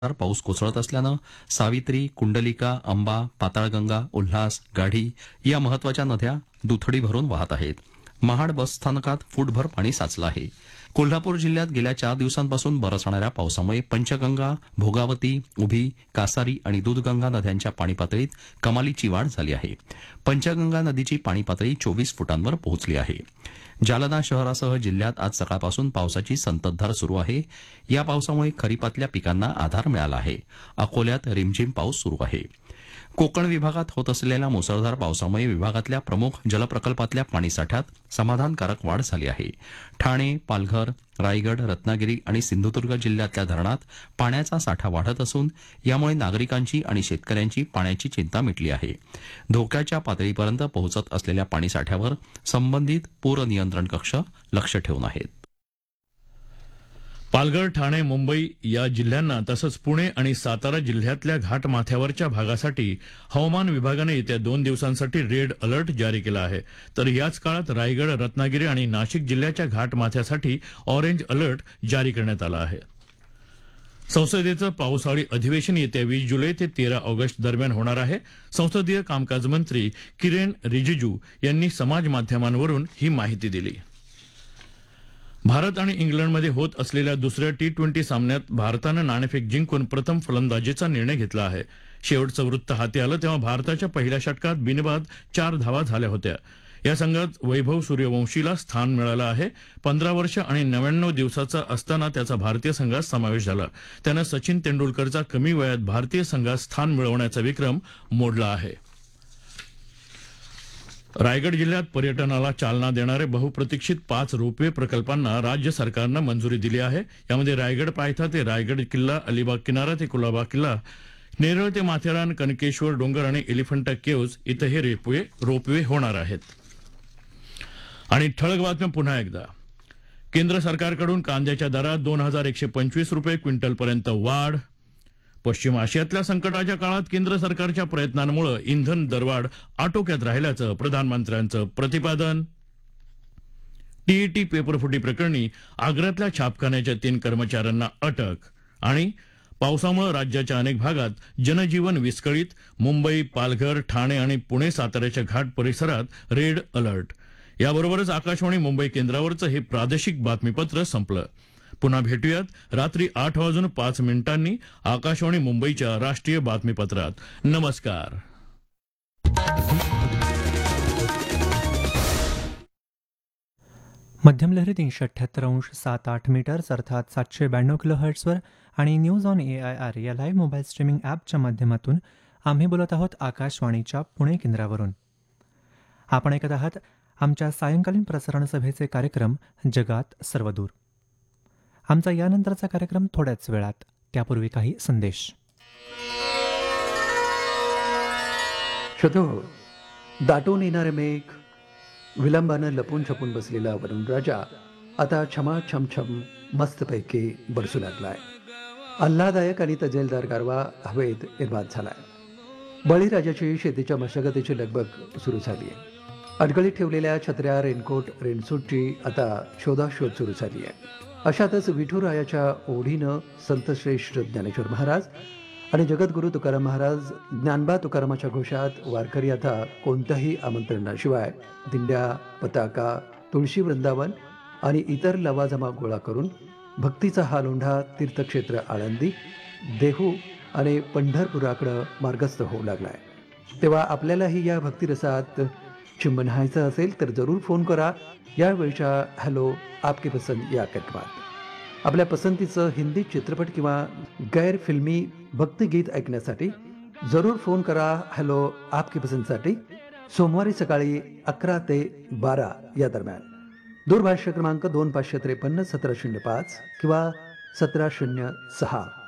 पाऊस कोसळत असल्यानं सावित्री, कुंडलिका, अंबा, पाताळगंगा, उल्हास, गाढी या महत्वाच्या नद्या दुथडी भरून वाहत आहेत. महाड बसस्थानकात फूटभर पाणी साचलं आहे. कोल्हापूर जिल्ह्यात गेल्या 4 दिवसांपासून बरसणाऱ्या पावसामुळे पंचगंगा, भोगावती, उभी, कासारी आणि दूधगंगा नद्यांच्या पाणी पातळीत कमालीची वाढ झाली आहे. पंचगंगा नदीची पाणी पातळी 24 फुटांवर पोहोचली आहे. जालना शहरासह जिल्ह्यात आज सकाळपासून पावसाची संततधार सुरू आहे. या पावसामुळे खरीपातल्या पिकांना आधार मिळाला आहे. अकोल्यात रिमझिम पाऊस सुरू आहे. कोकण विभागात होत असलेल्या मुसळधार पावसामुळे विभागातल्या प्रमुख जलप्रकल्पातल्या पाणीसाठ्यात समाधानकारक वाढ झाली आहे. ठाणे, पालघर, रायगड, रत्नागिरी आणि सिंधुदुर्ग जिल्ह्यातल्या धरणात पाण्याचा साठा वाढत असून यामुळे नागरिकांची आणि शेतकऱ्यांची पाण्याची चिंता मिटली आहे. धोक्याच्या पातळीपर्यंत पोहोचत असलेल्या पाणीसाठ्यावर संबंधित पूर नियंत्रण कक्ष लक्ष ठेवून आहेत. पालघर, ठाणे, मुंबई या जिल्ह्यांना तसंच पुणे आणि सातारा जिल्ह्यातल्या घाटमाथ्यावरच्या भागासाठी हवामान विभागाने येत्या 2 दिवसांसाठी रेड अलर्ट जारी केला आहे. तर याच काळात रायगड, रत्नागिरी आणि नाशिक जिल्ह्याच्या घाटमाथ्यासाठी ऑरेंज अलर्ट जारी करण्यात आला आहे. संसदेचं पावसाळी अधिवेशन येत्या 20 जुलै ते 13 ऑगस्ट दरम्यान होणार आहे. संसदीय कामकाज मंत्री किरेन रिजिजू यांनी समाज माध्यमांवरून ही माहिती दिली. भारत आणि इंग्लंडमध्ये होत असलेल्या दुसऱ्या T20 सामन्यात भारतानं नाणेफेक जिंकून प्रथम फलंदाजीचा निर्णय घेतला आहे. शेवटचं वृत्त हाती आलं तेव्हा भारताच्या पहिल्या षटकात बिनबाद 4 धावा झाल्या होत्या. या संघात वैभव सूर्यवंशीला स्थान मिळालं आहे. 15 वर्ष आणि 99 दिवसाचा असताना त्याचा भारतीय संघात समावेश झाला. त्यानं सचिन तेंडुलकरचा कमी वयात भारतीय संघात स्थान मिळवण्याचा विक्रम मोडला आहे. रायगड जिल्ह्यात पर्यटनाला चालना देणारे बहुप्रतीक्षित 5 रोपवे प्रकल्पांना राज्य सरकारनं मंजुरी दिली आहे. यामध्ये रायगड पायथा ते रायगड किल्ला, अलिबाग किनारा ते कुलाबा किल्ला, नेरळ ते माथेरान, कनकेश्वर डोंगर आणि एलिफंटा केव्ज इथं हे रोपवे होणार आहेत. आणि ठळक बातम्या पुन्हा एकदा. केंद्र सरकारकडून कांद्याच्या दरात 2125 रुपये क्विंटलपर्यंत वाढ. पश्चिम आशियातल्या संकटाच्या काळात केंद्र सरकारच्या प्रयत्नांमुळे इंधन दरवाढ आटोक्यात राहिल्याचं प्रधानमंत्र्यांचं प्रतिपादन. टीईटी पेपरफुटी प्रकरणी आग्र्यातल्या छापखान्याच्या 3 कर्मचाऱ्यांना अटक. आणि पावसामुळे राज्याच्या अनेक भागात जनजीवन विस्कळीत. मुंबई, पालघर, ठाणे आणि पुणे, साताऱ्याच्या घाट परिसरात रेड अलर्ट. याबरोबरच आकाशवाणी मुंबई केंद्रावरचं हे प्रादेशिक बातमीपत्र संपलं. पुन्हा भेटूयात रात्री 8:05 आकाशवाणी मुंबईच्या राष्ट्रीय बातमीपत्रात. नमस्कार. मध्यम लहरी 378.78 मीटर्स अर्थात 792 किलोहर्ट्झवर आणि न्यूज ऑन AIR या लाईव्ह मोबाईल स्ट्रीमिंग ॲपच्या माध्यमातून आम्ही बोलत आहोत आकाशवाणीच्या पुणे केंद्रावरून. आपण ऐकत आहात आमच्या सायंकालीन प्रसारण सभेचे कार्यक्रम जगात सर्वदूर. आमचा यानंतरचा कार्यक्रम थोड्याच वेळात. त्यापूर्वी काही संदेश. श्रोतो, दाटून येणारे मेघ, विलंबानं लपून छपून बसलेला वरुणराजा आता छमाछमछम मस्तपैकी बरसू लागलाय. आल्हादायक आणि तजेलदार गारवा हवेत निर्माण झालाय. बळीराजाची शेतीच्या मशागतीची लगबग सुरू झाली आहे. अडगळीत ठेवलेल्या छत्र्या, रेनकोट, रेनसूटची आता शोधाशोध सुरू झाली आहे. अशातच विठुरायाच्या ओढीनं संतश्रेष्ठ ज्ञानेश्वर महाराज आणि जगद्गुरू तुकाराम महाराज ज्ञानबा तुकारामाच्या घोषात वारकरी आता कोणत्याही आमंत्रणाशिवाय दिंड्या, पताका, तुळशी वृंदावन आणि इतर लवाजमा गोळा करून भक्तीचा हा लोंढा तीर्थक्षेत्र आळंदी, देहू आणि पंढरपुराकडं मार्गस्थ होऊ लागलाय. तेव्हा आपल्यालाही या भक्तिरसात चिंबन्हायचं असेल तर जरूर फोन करा. यावेळच्या हॅलो आपके पसंद या कार्यक्रमात आपल्या पसंतीचं हिंदी चित्रपट किंवा गैर फिल्मी भक्तिगीत ऐकण्यासाठी जरूर फोन करा. हॅलो आपके पसंतसाठी सोमवारी सकाळी 11 ते 12 या दरम्यान. दूरभाष क्रमांक 2553 1705 किंवा 1706